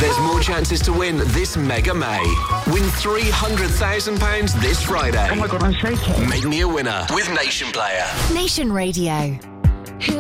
There's more chances to win this Mega May. Win £300,000 this Friday. Oh my God, I'm shaking. Make me a winner with Nation Player. Nation Radio.